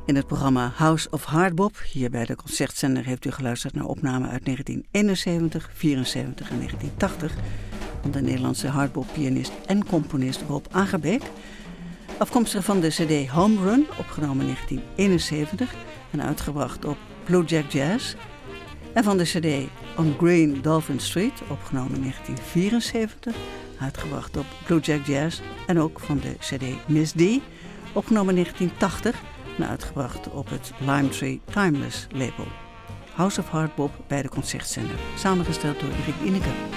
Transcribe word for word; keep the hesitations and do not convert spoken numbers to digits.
In het programma House of Hardbop, hier bij de Concertzender, heeft u geluisterd naar opnamen uit negentien eenenzeventig, vierenzeventig en negentien tachtig van de Nederlandse hardbop-pianist en componist Rob Agerbeek. Afkomstig van de cd Home Run, opgenomen in negentien eenenzeventig en uitgebracht op Blue Jack Jazz. En van de cd On Green Dolphin Street, opgenomen in negentien vierenzeventig, uitgebracht op Blue Jack Jazz. En ook van de cd Miss D, opgenomen in negentien tachtig en uitgebracht op het Lime Tree Timeless label. House of Hardbop bij de Concertzender, samengesteld door Erik Ineke.